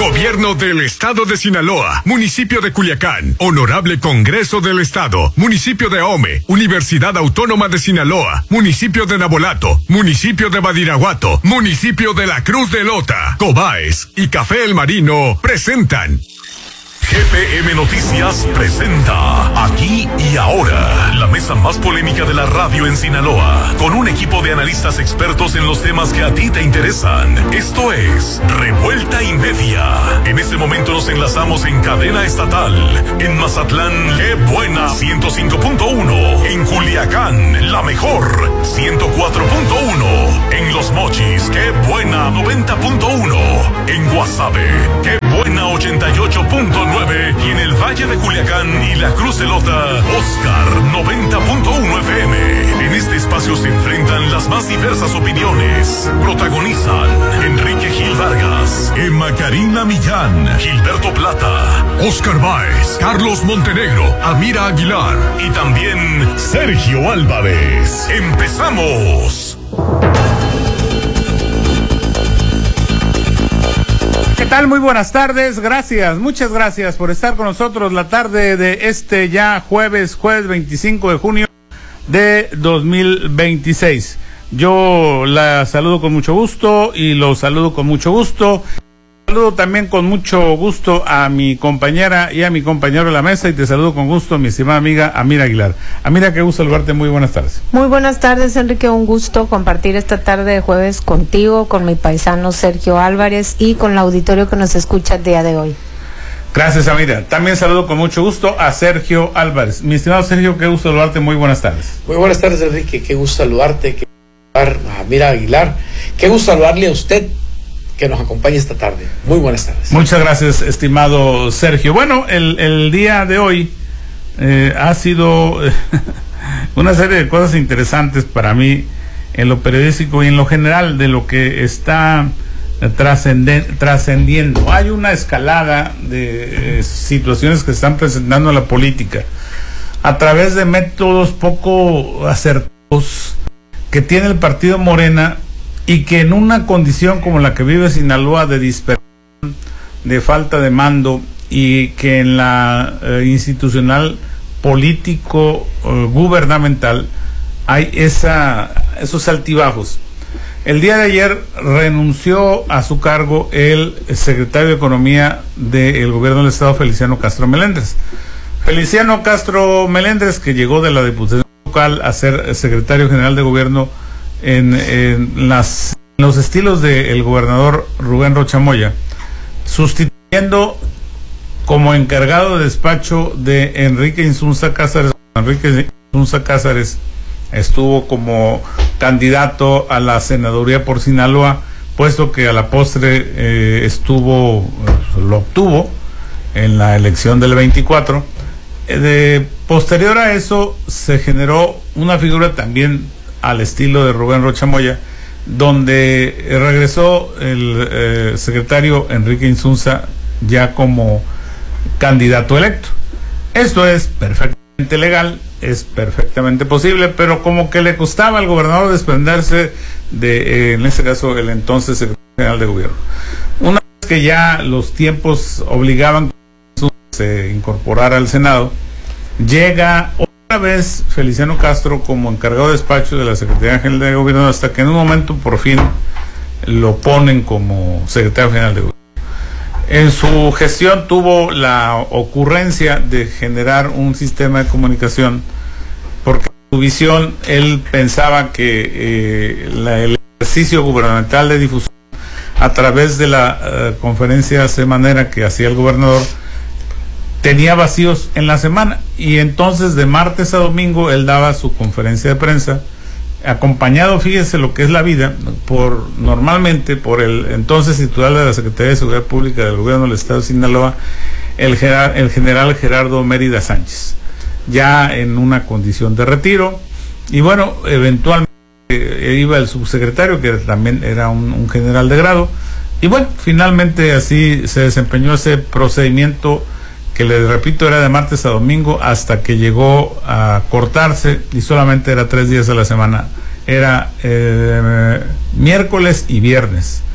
Gobierno del Estado de Sinaloa, Municipio de Culiacán, Honorable Congreso del Estado, Municipio de Ahome, Universidad Autónoma de Sinaloa, Municipio de Nabolato, Municipio de Badiraguato, Municipio de la Cruz de Lota, Cobaes y Café El Marino presentan GPM Noticias presenta Aquí y Ahora, la mesa más polémica de la radio en Sinaloa, con un equipo de analistas expertos en los temas que a ti te interesan. Esto es Revuelta y Media. En este momento nos enlazamos en cadena estatal. En Mazatlán, ¡qué buena! 105.1. En Culiacán, la mejor, 104.1. En Los Mochis, ¡qué buena! 90.1. En Guasave, ¡qué buena! 88.9. Y en el Valle de Culiacán y la Cruz de Lota, Oscar 90.1 FM. En este espacio se enfrentan las más diversas opiniones. Protagonizan Enrique Gil Vargas, Emma Karina Millán, Gilberto Plata, Oscar Báez, Carlos Montenegro, Amira Aguilar y también Sergio Álvarez. ¡Empezamos! ¿Qué tal? Muy buenas tardes, gracias, muchas gracias por estar con nosotros la tarde de este ya jueves 25 de junio de 2026. Yo la saludo con mucho gusto y los saludo con mucho gusto. Saludo también con mucho gusto a mi compañera y a mi compañero de la mesa, y te saludo con gusto, mi estimada amiga Amira Aguilar. Amira, qué gusto saludarte, muy buenas tardes. Muy buenas tardes, Enrique, un gusto compartir esta tarde de jueves contigo, con mi paisano Sergio Álvarez y con el auditorio que nos escucha el día de hoy. Gracias, Amira. También saludo con mucho gusto a Sergio Álvarez. Mi estimado Sergio, qué gusto saludarte, muy buenas tardes. Muy buenas tardes, Enrique, qué gusto saludarte, qué gusto saludar a Amira Aguilar, qué gusto saludarle a usted que nos acompañe esta tarde. Muy buenas tardes. Muchas gracias, estimado Sergio. Bueno, el día de hoy ha sido una serie de cosas interesantes para mí en lo periodístico y en lo general de lo que está trascendiendo. Hay una escalada de situaciones que se están presentando en la política a través de métodos poco acertados que tiene el partido Morena, y que en una condición como la que vive Sinaloa, de dispersión, de falta de mando, y que en la institucional, político, gubernamental, hay esos altibajos. El día de ayer renunció a su cargo el secretario de Economía del gobierno del Estado, Feliciano Castro Melendres. Feliciano Castro Melendres, que llegó de la Diputación local a ser secretario general de gobierno en los estilos del gobernador Rubén Rocha Moya, sustituyendo como encargado de despacho de Enrique Insunza Cázares. Enrique Insunza Cázares estuvo como candidato a la senaduría por Sinaloa, puesto que a la postre lo obtuvo en la elección del 24. Posterior a eso se generó una figura también al estilo de Rubén Rocha Moya, donde regresó el secretario Enrique Insunza ya como candidato electo. Esto es perfectamente legal, es perfectamente posible, pero como que le costaba al gobernador desprenderse de, en este caso, el entonces secretario general de gobierno. Una vez que ya los tiempos obligaban que se incorporara al Senado, llega otra vez Feliciano Castro como encargado de despacho de la Secretaría General de Gobierno, hasta que en un momento por fin lo ponen como secretario general de gobierno. En su gestión tuvo la ocurrencia de generar un sistema de comunicación, porque en su visión él pensaba que el ejercicio gubernamental de difusión a través de la conferencia semanera que hacía el gobernador tenía vacíos en la semana, y entonces de martes a domingo él daba su conferencia de prensa, acompañado, fíjese lo que es la vida, normalmente por el entonces titular de la Secretaría de Seguridad Pública del Gobierno del Estado de Sinaloa, el general Gerardo Mérida Sánchez, ya en una condición de retiro. Y bueno, eventualmente iba el subsecretario, que también era un general de grado, y bueno, finalmente así se desempeñó ese procedimiento que, les repito, era de martes a domingo, hasta que llegó a cortarse y solamente era 3 días a la semana, era miércoles y viernes.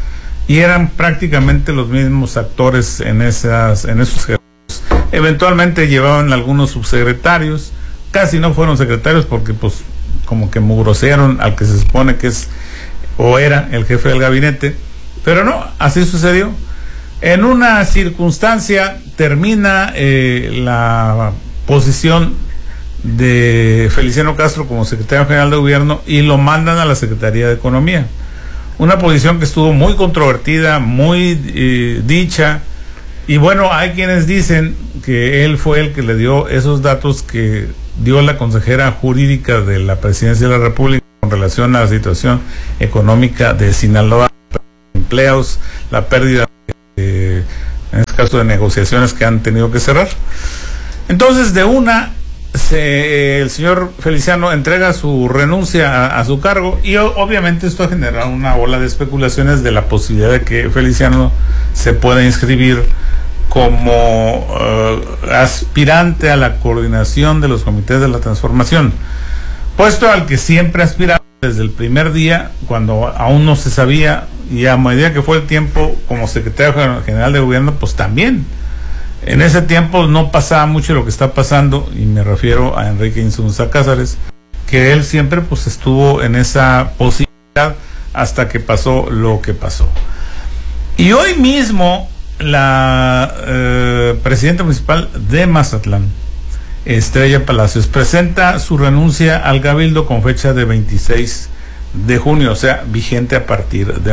y eran prácticamente los mismos actores en esos ejercicios. Eventualmente llevaban algunos subsecretarios, casi no fueron secretarios porque pues como que mugrosearon al que se supone que es o era el jefe del gabinete, pero no, así sucedió. En una circunstancia termina la posición de Feliciano Castro como secretario general de gobierno y lo mandan a la Secretaría de Economía. Una posición que estuvo muy controvertida, muy dicha, y bueno, hay quienes dicen que él fue el que le dio esos datos que dio la consejera jurídica de la Presidencia de la República con relación a la situación económica de Sinaloa, empleos, la pérdida en este caso de negociaciones que han tenido que cerrar. Entonces, de una, el señor Feliciano entrega su renuncia a su cargo y obviamente esto ha generado una ola de especulaciones de la posibilidad de que Feliciano se pueda inscribir como aspirante a la coordinación de los comités de la transformación, puesto al que siempre aspiraba desde el primer día, cuando aún no se sabía, y a medida que fue el tiempo como secretario general de gobierno, pues también. En ese tiempo no pasaba mucho lo que está pasando, y me refiero a Enrique Insunza Cázares, que él siempre pues estuvo en esa posibilidad hasta que pasó lo que pasó. Y hoy mismo la presidenta municipal de Mazatlán, Estrella Palacios, presenta su renuncia al Cabildo con fecha de 26 de junio, o sea, vigente a partir de...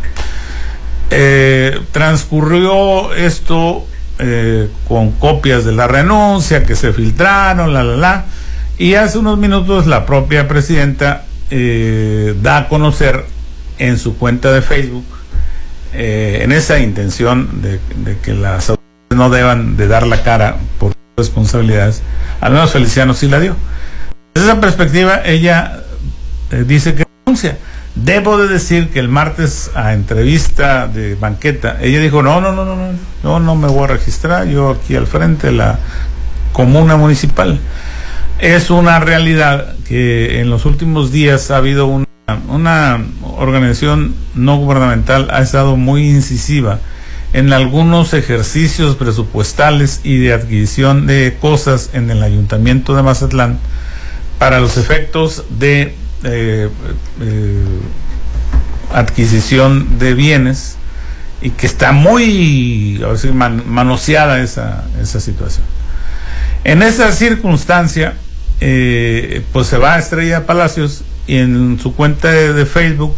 transcurrió esto con copias de la renuncia que se filtraron, y hace unos minutos la propia presidenta da a conocer en su cuenta de Facebook, en esa intención de que las autoridades no deban de dar la cara por responsabilidades, al menos Feliciano sí la dio. Desde esa perspectiva, ella dice que renuncia. Debo de decir que el martes, a entrevista de banqueta, ella dijo, no me voy a registrar, yo aquí al frente de la comuna municipal. Es una realidad que en los últimos días ha habido una organización no gubernamental, ha estado muy incisiva en algunos ejercicios presupuestales y de adquisición de cosas en el Ayuntamiento de Mazatlán para los efectos de adquisición de bienes, y que está muy manoseada esa situación. En esa circunstancia pues se va a Estrella Palacios y en su cuenta de Facebook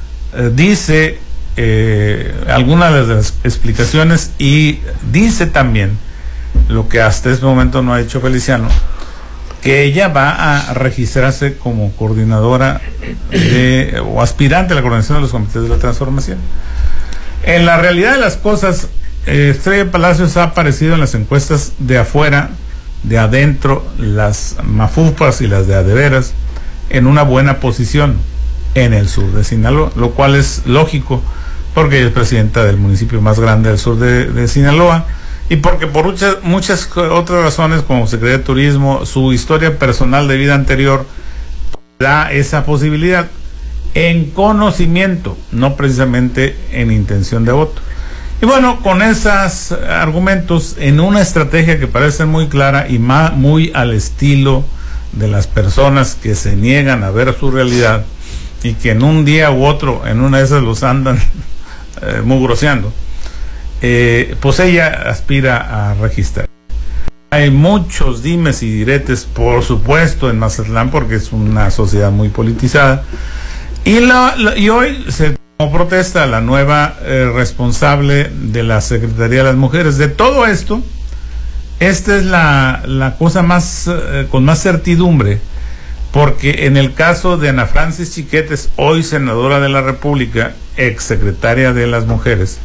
dice algunas de las explicaciones, y dice también lo que hasta este momento no ha hecho Feliciano, que ella va a registrarse como coordinadora o aspirante a la coordinación de los comités de la transformación. En la realidad de las cosas, Estrella Palacios ha aparecido en las encuestas de afuera, de adentro, las mafufas y las de adeveras, en una buena posición en el sur de Sinaloa, lo cual es lógico, porque ella es presidenta del municipio más grande del sur de Sinaloa, y porque por muchas otras razones, como secretaria de Turismo, su historia personal de vida anterior da esa posibilidad en conocimiento, no precisamente en intención de voto. Y bueno, con esos argumentos, en una estrategia que parece muy clara y muy al estilo de las personas que se niegan a ver su realidad y que en un día u otro, en una de esas los andan mugroseando, pues ella aspira a registrar. Hay muchos dimes y diretes, por supuesto, en Mazatlán, porque es una sociedad muy politizada, y hoy se tomó protesta la nueva responsable de la Secretaría de las Mujeres. De todo esto, esta es la cosa más con más certidumbre, porque en el caso de Ana Francis Chiquetes, hoy senadora de la República, ex secretaria de las Mujeres,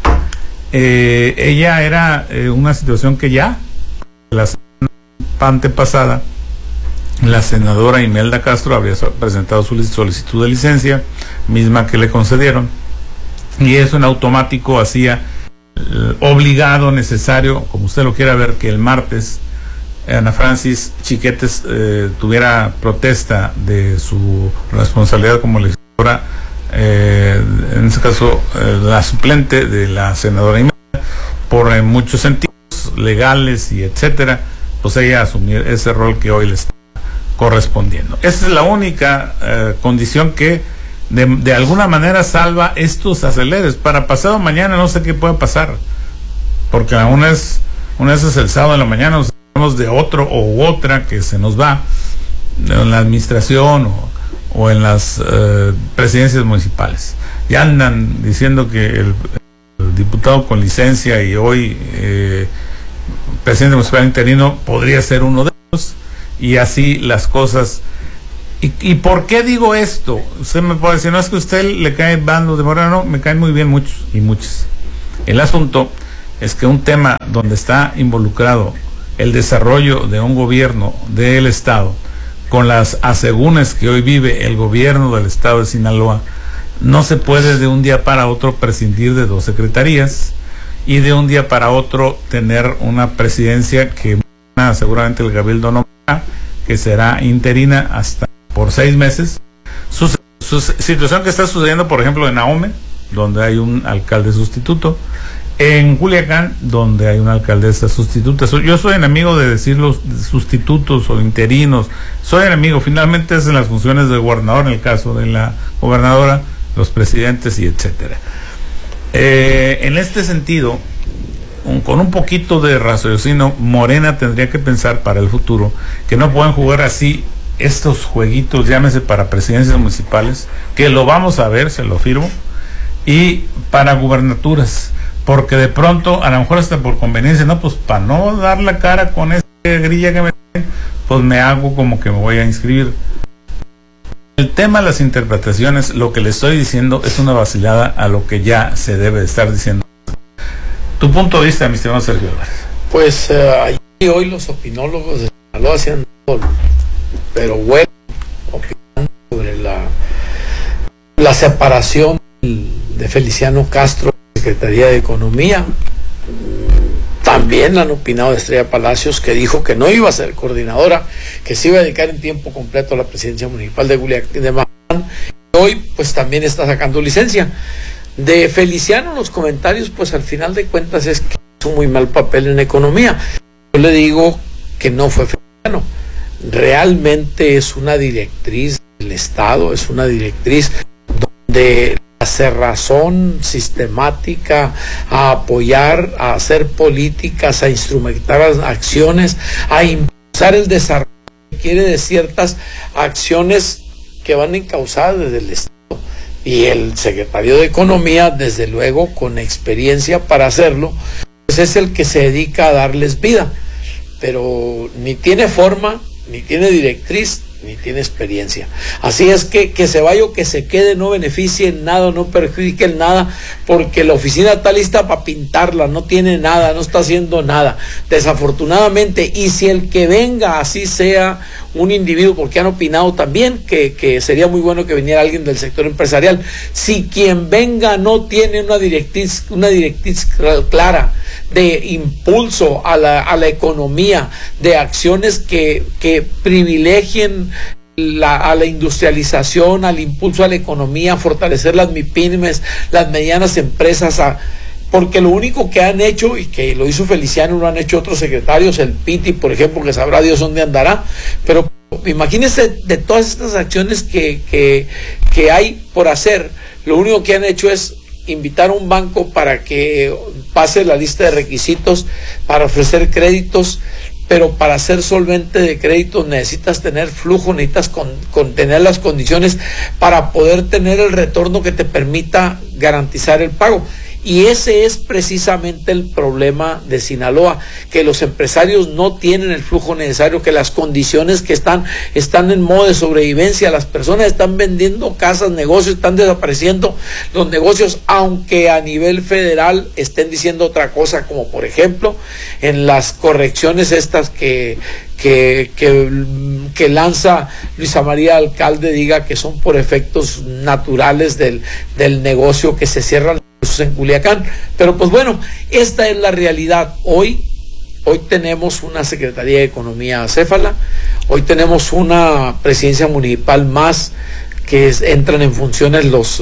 ella era una situación que ya la semana antepasada la senadora Imelda Castro había presentado su solicitud de licencia, misma que le concedieron, y eso en automático hacía obligado, necesario, como usted lo quiera ver, que el martes Ana Francis Chiquetes tuviera protesta de su responsabilidad como legisladora en este caso la suplente de la senadora Imelda, por en muchos sentidos legales y etcétera, pues ella asumir ese rol que hoy le está correspondiendo. Esa es la única condición que de alguna manera salva estos aceleres. Para pasado mañana no sé qué puede pasar, porque una vez es el sábado de la mañana, nos hablamos de otro u otra que se nos va en la administración o en las presidencias municipales. Ya andan diciendo que el diputado con licencia y hoy presidente municipal interino podría ser uno de ellos, y así las cosas. ¿Y por qué digo esto? Usted me puede decir, no es que a usted le cae bando de Morena. No, me caen muy bien muchos y muchas. El asunto es que un tema donde está involucrado el desarrollo de un gobierno del Estado, con las asegúnes que hoy vive el gobierno del Estado de Sinaloa, no se puede de un día para otro prescindir de 2 secretarías y de un día para otro tener una presidencia que seguramente el Cabildo no, que será interina hasta por 6 meses. Su situación que está sucediendo, por ejemplo, en Ahome, donde hay un alcalde sustituto, en Culiacán, donde hay una alcaldesa sustituta. Yo soy enemigo de decir los sustitutos o interinos, soy enemigo, finalmente es en las funciones del gobernador, en el caso de la gobernadora, los presidentes y etcétera. En este sentido, con un poquito de raciocinio, Morena tendría que pensar para el futuro que no pueden jugar así estos jueguitos, llámese para presidencias municipales, que lo vamos a ver, se lo firmo, y para gubernaturas, porque de pronto, a lo mejor hasta por conveniencia, no, pues para no dar la cara con esa grilla que me traen, pues me hago como que me voy a inscribir. El tema de las interpretaciones, lo que le estoy diciendo es una vacilada a lo que ya se debe de estar diciendo. Tu punto de vista, mi estimado Sergio Álvarez. Pues ayer y hoy los opinólogos de Sinaloa hacían todo, pero bueno, opinando sobre la separación de Feliciano Castro de Secretaría de Economía. También han opinado de Estrella Palacios, que dijo que no iba a ser coordinadora, que se iba a dedicar en tiempo completo a la presidencia municipal de Mazatlán. Hoy pues también está sacando licencia. De Feliciano los comentarios, pues al final de cuentas es que hizo un muy mal papel en economía. Yo le digo que no fue Feliciano, realmente es una directriz del Estado, es una directriz donde la cerrazón sistemática a apoyar, a hacer políticas, a instrumentar acciones, a impulsar el desarrollo que quiere de ciertas acciones que van encausadas desde el Estado. Y el secretario de Economía, desde luego, con experiencia para hacerlo, pues es el que se dedica a darles vida, pero ni tiene forma, ni tiene directriz, ni tiene experiencia. Así es que se vaya o que se quede, no beneficie en nada, no perjudique en nada, porque la oficina está lista para pintarla, no tiene nada, no está haciendo nada, desafortunadamente. Y si el que venga así sea un individuo, porque han opinado también que sería muy bueno que viniera alguien del sector empresarial, si quien venga no tiene una directriz clara de impulso a la economía, de acciones que privilegien a la industrialización, al impulso a la economía, a fortalecer las MIPYMES, las medianas empresas, porque lo único que han hecho, y que lo hizo Feliciano, lo han hecho otros secretarios, el Piti, por ejemplo, que sabrá Dios dónde andará, pero imagínense de todas estas acciones que hay por hacer, lo único que han hecho es invitar a un banco para que pase la lista de requisitos para ofrecer créditos, pero para ser solvente de créditos necesitas tener flujo, necesitas tener las condiciones para poder tener el retorno que te permita garantizar el pago. Y ese es precisamente el problema de Sinaloa, que los empresarios no tienen el flujo necesario, que las condiciones que están en modo de sobrevivencia, las personas están vendiendo casas, negocios, están desapareciendo los negocios, aunque a nivel federal estén diciendo otra cosa, como por ejemplo en las correcciones estas que lanza Luisa María Alcalde, diga que son por efectos naturales del negocio que se cierran en Culiacán. Pero pues bueno, esta es la realidad. Hoy tenemos una Secretaría de Economía acéfala, hoy tenemos una presidencia municipal más que entran en funciones los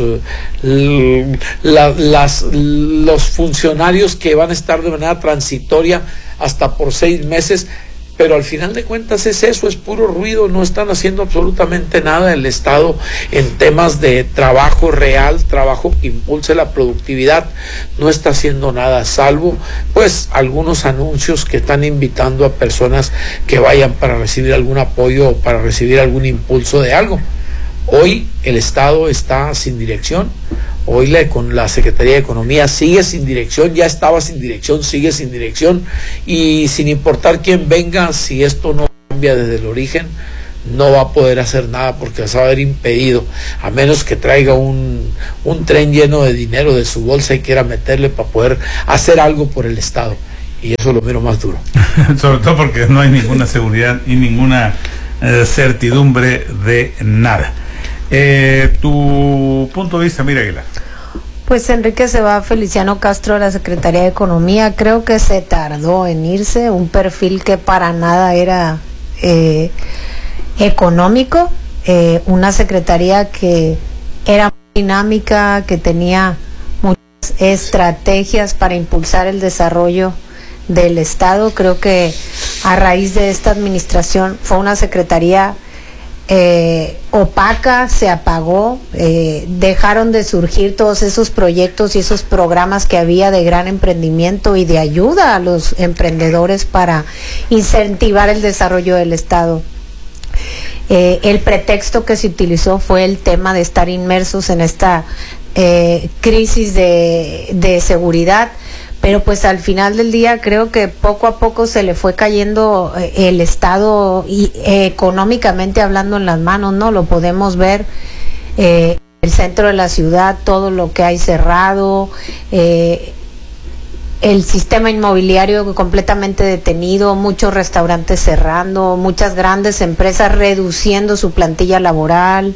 funcionarios que van a estar de manera transitoria hasta por 6 meses, pero al final de cuentas es eso, es puro ruido, no están haciendo absolutamente nada el Estado en temas de trabajo real, trabajo que impulse la productividad, no está haciendo nada, salvo pues algunos anuncios que están invitando a personas que vayan para recibir algún apoyo o para recibir algún impulso de algo. Hoy el Estado está sin dirección. Hoy la Secretaría de Economía sigue sin dirección, ya estaba sin dirección, sigue sin dirección, y sin importar quién venga, si esto no cambia desde el origen, no va a poder hacer nada porque se va a ver impedido, a menos que traiga un tren lleno de dinero de su bolsa y quiera meterle para poder hacer algo por el Estado, y eso lo miro más duro. Sobre todo porque no hay ninguna seguridad y ninguna certidumbre de nada. Tu punto de vista, Mira Aguilar. Pues Enrique, se va Feliciano Castro de la Secretaría de Economía. Creo que se tardó en irse, un perfil que para nada era económico, una secretaría que era muy dinámica, que tenía muchas estrategias para impulsar el desarrollo del Estado. Creo que a raíz de esta administración fue una secretaría opaca, se apagó, dejaron de surgir todos esos proyectos y esos programas que había de gran emprendimiento y de ayuda a los emprendedores para incentivar el desarrollo del Estado. El pretexto que se utilizó fue el tema de estar inmersos en esta crisis de seguridad, pero pues al final del día creo que poco a poco se le fue cayendo el Estado y económicamente hablando en las manos, ¿no? Lo podemos ver, el centro de la ciudad, todo lo que hay cerrado, el sistema inmobiliario completamente detenido, muchos restaurantes cerrando, muchas grandes empresas reduciendo su plantilla laboral,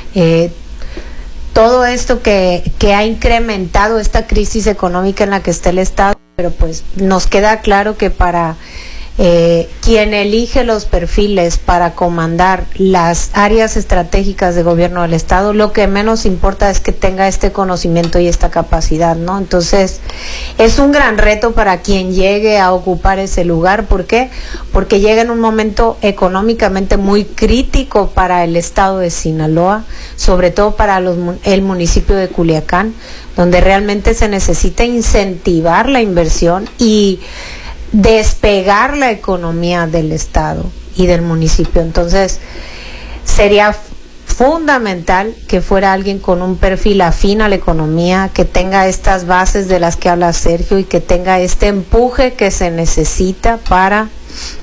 todo esto que ha incrementado esta crisis económica en la que está el Estado, pero pues nos queda claro que para quien elige los perfiles para comandar las áreas estratégicas de gobierno del Estado, lo que menos importa es que tenga este conocimiento y esta capacidad, ¿no? Entonces, es un gran reto para quien llegue a ocupar ese lugar. ¿Por qué? Porque llega en un momento económicamente muy crítico para el Estado de Sinaloa, sobre todo para el municipio de Culiacán, donde realmente se necesita incentivar la inversión y despegar la economía del Estado y del municipio. Entonces sería fundamental que fuera alguien con un perfil afín a la economía, que tenga estas bases de las que habla Sergio y que tenga este empuje que se necesita para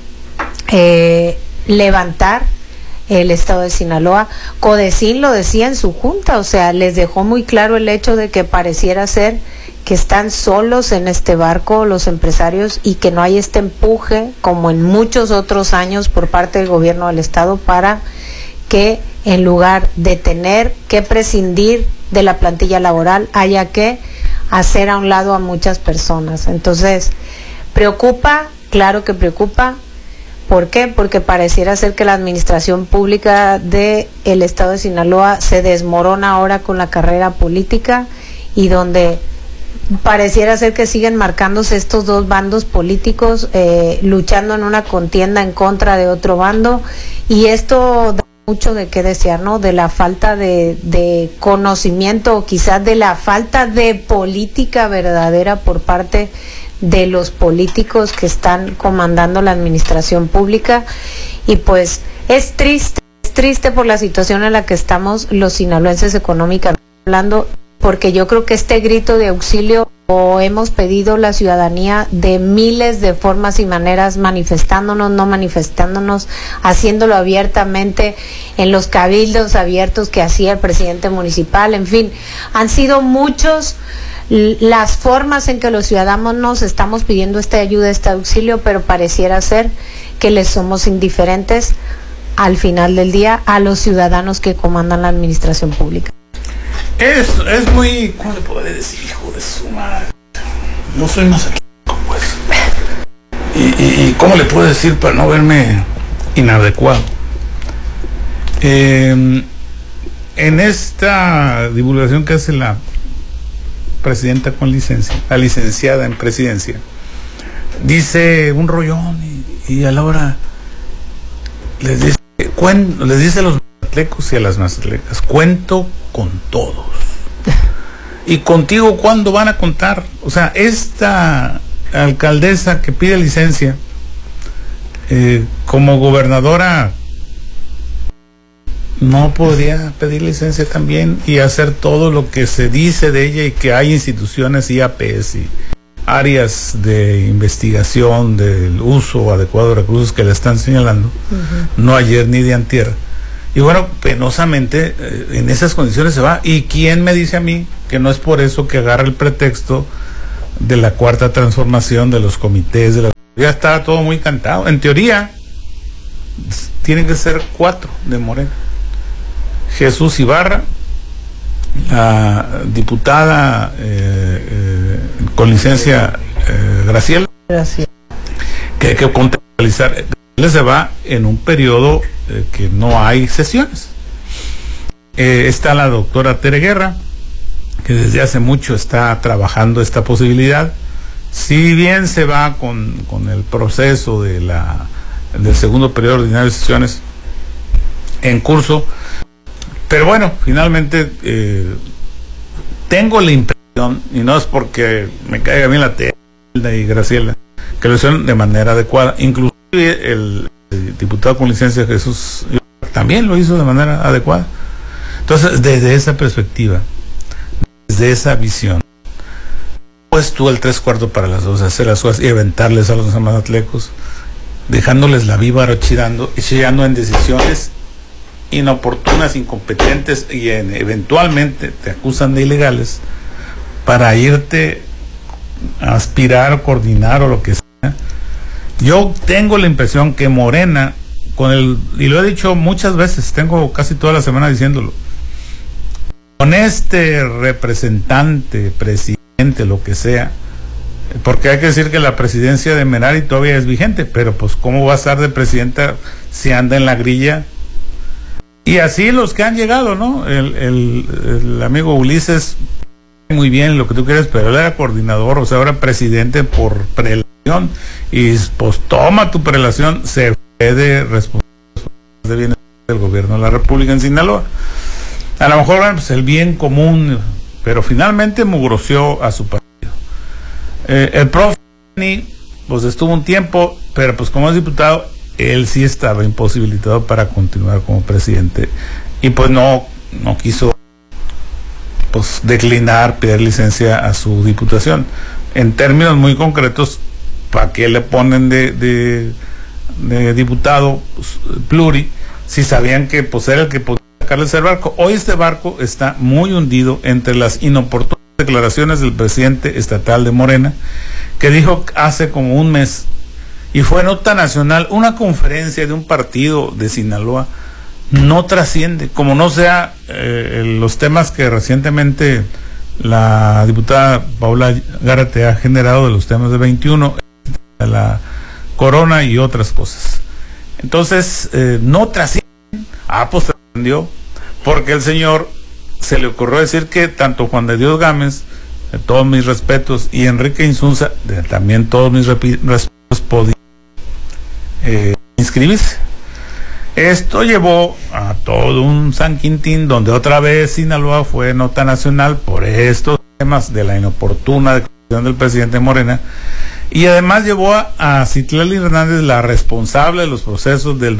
levantar el Estado de Sinaloa. Codecín lo decía en su junta, o sea, les dejó muy claro el hecho de que pareciera ser que están solos en este barco los empresarios y que no hay este empuje como en muchos otros años por parte del gobierno del Estado para que en lugar de tener que prescindir de la plantilla laboral haya que hacer a un lado a muchas personas. Entonces, preocupa, claro que preocupa. ¿Por qué? Porque pareciera ser que la administración pública del Estado de Sinaloa se desmorona ahora con la carrera política y donde pareciera ser que siguen marcándose estos dos bandos políticos luchando en una contienda en contra de otro bando, y esto da mucho de qué desear, ¿no? De la falta de conocimiento o quizás de la falta de política verdadera por parte de los políticos que están comandando la administración pública. Y pues es triste por la situación en la que estamos los sinaloenses económicamente hablando, porque yo creo que este grito de auxilio lo hemos pedido la ciudadanía de miles de formas y maneras, manifestándonos, no manifestándonos, haciéndolo abiertamente en los cabildos abiertos que hacía el presidente municipal. En fin, han sido muchos las formas en que los ciudadanos nos estamos pidiendo esta ayuda, este auxilio, pero pareciera ser que les somos indiferentes al final del día a los ciudadanos que comandan la administración pública. Es muy, ¿cómo le puedo decir? Hijo de su madre. No soy masoquista, pues. Y ¿cómo le puedo decir para no verme inadecuado? en esta divulgación que hace la presidenta con licencia, la licenciada en presidencia, dice un rollón y a la hora les dice a los mazatlecos y a las mazatlecas, cuento con todos. ¿Y contigo cuándo van a contar? O sea, esta alcaldesa que pide licencia como gobernadora no podría pedir licencia también y hacer todo lo que se dice de ella, y que hay instituciones IAPs y áreas de investigación del uso adecuado de recursos que le están señalando, no ayer ni de antier. Y bueno, penosamente en esas condiciones se va. ¿Y quién me dice a mí que no es por eso que agarra el pretexto de la cuarta transformación, de los comités, ya está todo muy cantado? En teoría tienen que ser 4 de Morena: Jesús Ibarra, la diputada con licencia Graciela, que hay que contextualizar. Él se va en un periodo que no hay sesiones. Está la doctora Tere Guerra, que desde hace mucho está trabajando esta posibilidad. Si bien se va con el proceso del segundo periodo ordinario de sesiones en curso, pero bueno, finalmente tengo la impresión, y no es porque me caiga bien la Tere y Graciela, que lo hicieron de manera adecuada. Inclusive el diputado con licencia Jesús también lo hizo de manera adecuada. Entonces, desde esa perspectiva, desde esa visión, pues tú el 3/4 para las 12, hacer las cosas y aventarles a los mazatlecos, dejándoles la víbora chillando en decisiones inoportunas, incompetentes, y eventualmente te acusan de ilegales para irte a aspirar o coordinar o lo que sea. Yo tengo la impresión que Morena, y lo he dicho muchas veces, tengo casi toda la semana diciéndolo, con este representante, presidente, lo que sea, porque hay que decir que la presidencia de Merari todavía es vigente, pero pues cómo va a estar de presidenta si anda en la grilla. Y así los que han llegado, ¿no? El amigo Ulises, muy bien lo que tú quieres, pero él era coordinador, o sea, ahora presidente por prelación, y pues toma tu prelación, se fue de responsabilidad de bienestar del gobierno de la República en Sinaloa. A lo mejor, bueno, pues el bien común, pero finalmente mugroció a su partido. El profe pues estuvo un tiempo, pero pues como es diputado, él sí estaba imposibilitado para continuar como presidente, y pues no quiso pues declinar, pedir licencia a su diputación. En términos muy concretos, ¿para qué le ponen de diputado pues, pluri, si sabían que pues era el que podía sacarles el barco? Hoy este barco está muy hundido entre las inoportunas declaraciones del presidente estatal de Morena, que dijo hace como un mes, y fue nota nacional, una conferencia de un partido de Sinaloa no trasciende, como no sea los temas que recientemente la diputada Paula Gárate ha generado de los temas de 21, la corona y otras cosas. Entonces, no trasciende. Pues trascendió, porque el señor se le ocurrió decir que tanto Juan de Dios Gámez, de todos mis respetos, y Enrique Insunza, de también todos mis respetos, podían inscribirse. Esto llevó a todo un San Quintín, donde otra vez Sinaloa fue nota nacional por estos temas de la inoportuna declaración del presidente Morena, y además llevó a Citlali Hernández, la responsable de los procesos del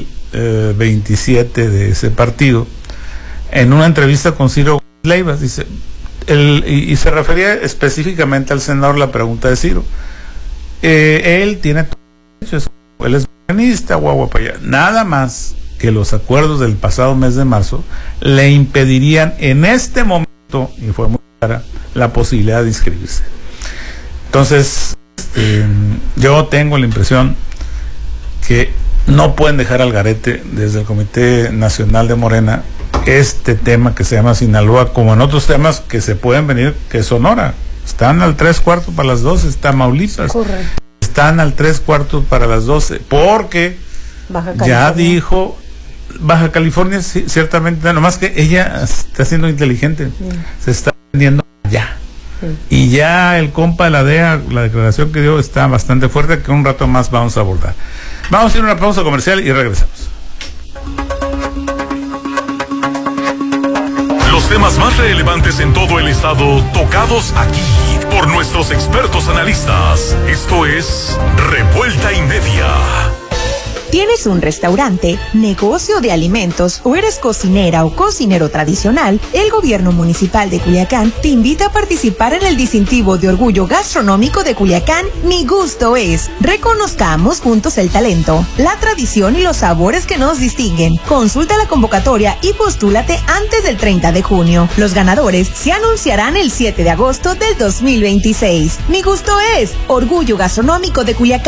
2027 de ese partido, en una entrevista con Ciro Leivas, dice, y se refería específicamente al senador, la pregunta de Ciro. Él tiene todo derecho, él es morenista, guagua para allá. Nada más que los acuerdos del pasado mes de marzo le impedirían en este momento, y fue muy clara, la posibilidad de inscribirse. Entonces, yo tengo la impresión que no pueden dejar al garete desde el Comité Nacional de Morena este tema que se llama Sinaloa, como en otros temas que se pueden venir, que es Sonora. Están al 3/4 para las 12, está Tamaulipas. Correcto. Están al 3/4 para las 12, porque ya dijo Baja California sí, ciertamente, nomás que ella está siendo inteligente, se está vendiendo allá. Y ya el compa de la DEA, la declaración que dio está bastante fuerte, que un rato más vamos a abordar. Vamos a ir a una pausa comercial y regresamos. Los temas más relevantes en todo el estado, tocados aquí por nuestros expertos analistas. Esto es Revuelta y Media. ¿Tienes un restaurante, negocio de alimentos o eres cocinera o cocinero tradicional? El Gobierno Municipal de Culiacán te invita a participar en el distintivo de orgullo gastronómico de Culiacán, Mi Gusto Es. Reconozcamos juntos el talento, la tradición y los sabores que nos distinguen. Consulta la convocatoria y postúlate antes del 30 de junio. Los ganadores se anunciarán el 7 de agosto del 2026. Mi Gusto Es, orgullo gastronómico de Culiacán.